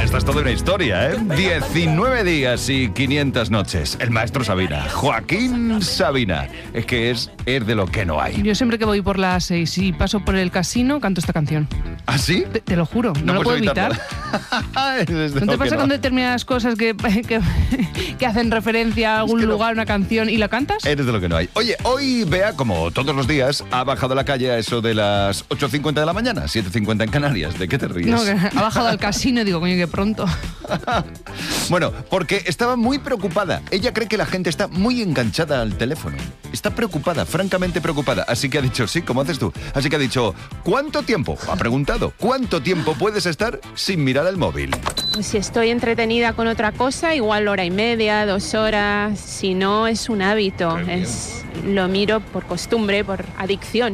esta es toda una historia, ¿eh? 19 días y 500 noches. El maestro Sabina, Joaquín Sabina. Es que es de lo que no hay. Yo siempre que voy por la A6 y paso por el casino, canto esta canción. ¿Ah, sí? Te lo juro, no lo puedo evitar. ¿No te pasa con determinadas cosas que hacen referencia a algún lugar, una canción, y la cantas? Eres de lo que no hay. Oye, hoy Bea, como todos los días, ha bajado a la calle a eso de las 8:50 de la mañana, 7:50 en Canarias. ¿De qué te ríes? No, que ha bajado al casino y digo, coño, que pronto. Bueno, porque estaba muy preocupada. Ella cree que la gente está muy enganchada al teléfono. Está preocupada, francamente preocupada. Así que ha dicho, sí, ¿cómo haces tú? Así que ha dicho, ¿cuánto tiempo? Ha preguntado, ¿cuánto tiempo puedes estar sin mirar el móvil? Pues si estoy entretenida con otra cosa, igual 1:30, 2 horas. Si no, es un hábito. Lo miro por costumbre, por adicción.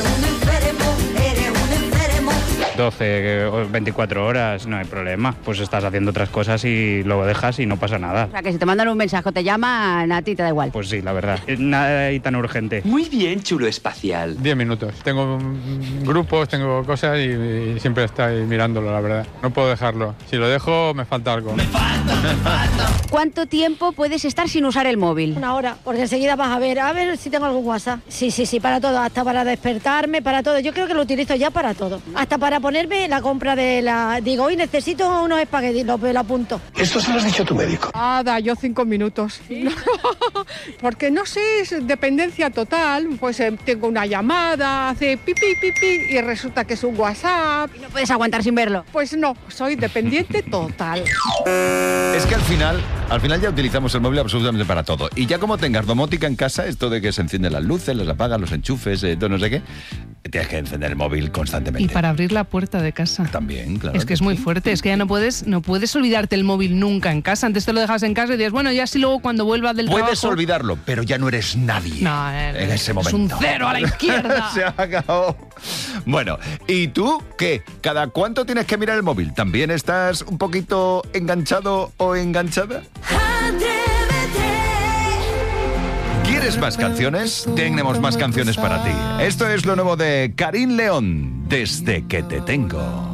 12 o 24 horas, no hay problema. Pues estás haciendo otras cosas y luego dejas y no pasa nada. O sea, que si te mandan un mensaje o te llaman, a ti te da igual. Pues sí, la verdad. Nada ahí tan urgente. Muy bien, chulo espacial. 10 minutos. Tengo grupos, tengo cosas y siempre estoy mirándolo, la verdad. No puedo dejarlo. Si lo dejo, me falta algo. ¿Cuánto tiempo puedes estar sin usar el móvil? 1 hora, porque enseguida vas a ver si tengo algún WhatsApp. Sí, para todo, hasta para despertarme, para todo. Yo creo que lo utilizo ya para todo. Hasta para ponerme la compra de la... Digo, hoy necesito unos espaguetis, lo apunto. ¿Esto se lo has dicho a tu médico? Yo 5 minutos. ¿Sí? Porque no sé, es dependencia total. Pues tengo una llamada, hace pipi y resulta que es un WhatsApp. ¿Y no puedes aguantar sin verlo? Pues no, soy dependiente total. Es que al final ya utilizamos el móvil absolutamente para todo. Y ya como tengas domótica en casa, esto de que se encienden las luces, las apagas, los enchufes, no sé qué, tienes que encender el móvil constantemente. Y para abrir la puerta de casa. También, claro. Es que es muy fuerte, es que ya no puedes olvidarte el móvil nunca en casa. Antes te lo dejas en casa y dices, bueno, ya si luego cuando vuelvas del trabajo... Puedes olvidarlo, pero ya no eres nadie en ese momento. Es un 0 a la izquierda. Se acabó. Bueno, ¿y tú qué? ¿Cada cuánto tienes que mirar el móvil? ¿También estás un poquito enganchado o enganchada? ¿Quieres más canciones? Tenemos más canciones para ti. Esto es lo nuevo de Karim León, Desde que te tengo.